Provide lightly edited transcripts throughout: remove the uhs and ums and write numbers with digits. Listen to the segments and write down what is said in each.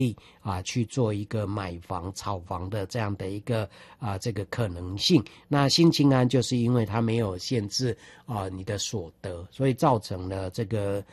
去做一个买房炒房的这样的一个这个可能性。那新青安就是因为它没有限制你的所得，所以造成了这个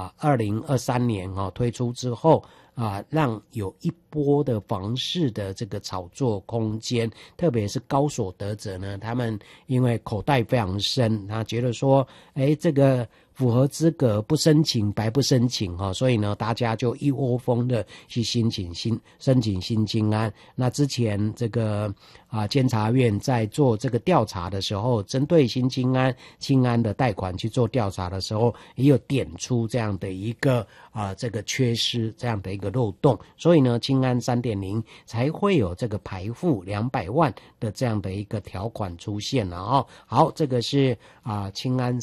2023年推出之后让有一波的房市的这个炒作空间，特别是高所得者呢，他们因为口袋非常深，他觉得说这个符合资格不申请白不申请所以呢大家就一窝蜂的去申请新青安。那之前这个监察院在做这个调查的时候，针对新青安的贷款去做调查的时候，也有点出这样的一个这个缺失，这样的一个漏洞，所以呢青安 3.0 才会有这个排付200万的这样的一个条款出现了好，这个是青安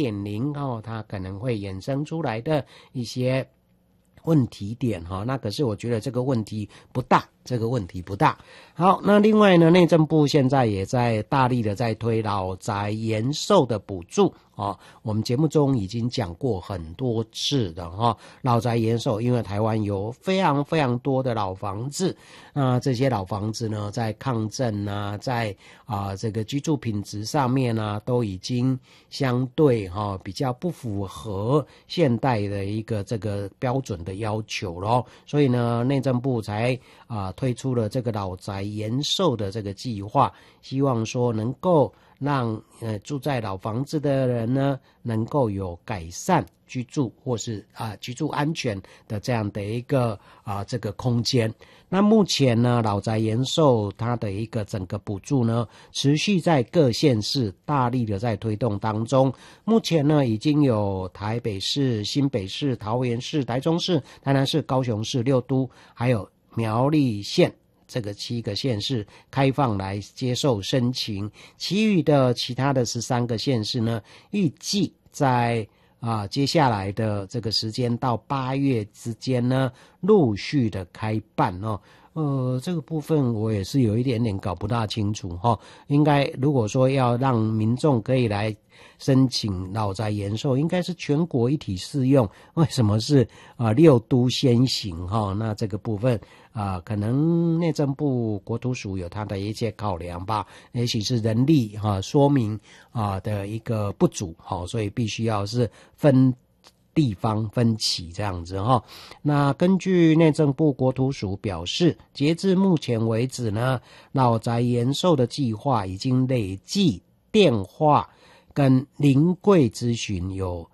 3.0 它可能会衍生出来的一些问题点那可是我觉得这个问题不大。好，那另外呢，内政部现在也在大力的在推老宅延寿的补助我们节目中已经讲过很多次的老宅延寿，因为台湾有非常非常多的老房子，这些老房子呢，在抗震在这个居住品质上面都已经相对比较不符合现代的一个这个标准的要求咯，所以呢，内政部才推出了这个老宅延寿的这个计划，希望说能够让住在老房子的人呢，能够有改善居住或是居住安全的这样的一个这个空间。那目前呢，老宅延寿它的一个整个补助呢，持续在各县市大力的在推动当中。目前呢，已经有台北市、新北市、桃园市、台中市、台南市、高雄市、六都，还有苗栗县这个7个县市开放来接受申请，其余的其他的13个县市呢，预计在接下来的这个时间到8月之间呢，陆续的开办这个部分我也是有一点点搞不大清楚应该如果说要让民众可以来申请老宅延寿，应该是全国一体适用，为什么是6都先行那这个部分可能内政部国土署有它的一些考量吧，也许是人力说明的一个不足所以必须要是分地方分期这样子那根据内政部国土署表示，截至目前为止呢，老宅延寿的计划已经累计电话跟临柜咨询有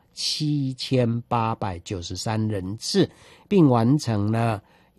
7893人次，并完成了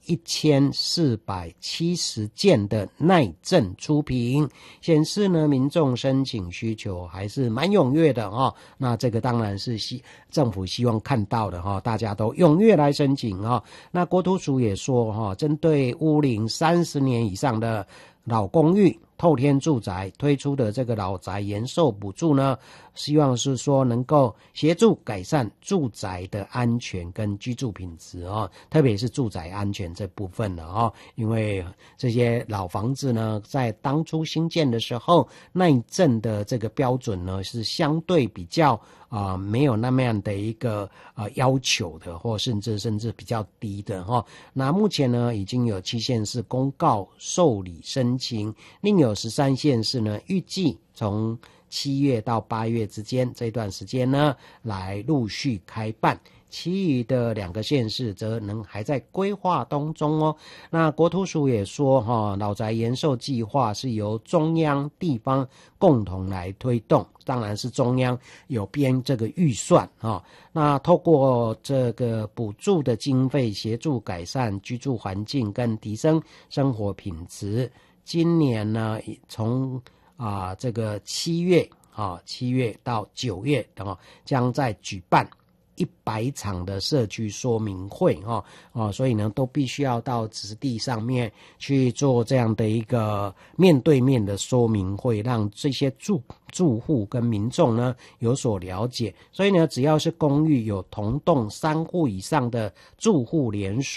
1470件的耐震初评，显示呢民众申请需求还是蛮踊跃的那这个当然是政府希望看到的大家都踊跃来申请那国土署也说针对屋龄30年以上的老公寓、透天住宅推出的这个老宅延寿补助呢，希望是说能够协助改善住宅的安全跟居住品质特别是住宅安全这部分了因为这些老房子呢，在当初兴建的时候，耐震的这个标准呢是相对比较没有那么样的一个要求的，或甚至比较低的那目前呢，已经有7县市公告受理申请，另有13县市呢，预计从7月到8月之间这段时间呢，来陆续开办。其余的2个县市则能还在规划当中那国土署也说老宅延寿计划是由中央地方共同来推动，当然是中央有编这个预算那透过这个补助的经费，协助改善居住环境跟提升生活品质。今年呢，从这个7月到9月将在举办100场的社区说明会所以呢都必须要到实地上面去做这样的一个面对面的说明会，让这些住户跟民众呢有所了解。所以呢，只要是公寓有同栋3户以上的住户联署，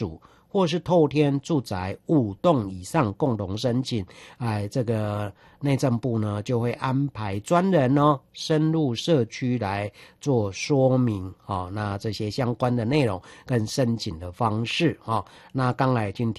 或是透天住宅5栋以上共同申请，这个内政部呢就会安排专人深入社区来做说明那这些相关的内容跟申请的方式那刚才已经